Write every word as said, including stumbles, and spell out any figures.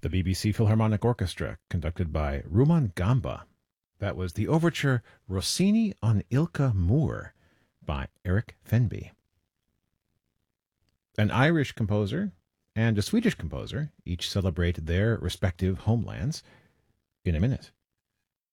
The B B C Philharmonic Orchestra, conducted by Rumaan Gamba. That was the overture Rossini on Ilka Moor by Eric Fenby. An Irish composer and a Swedish composer each celebrate their respective homelands in a minute.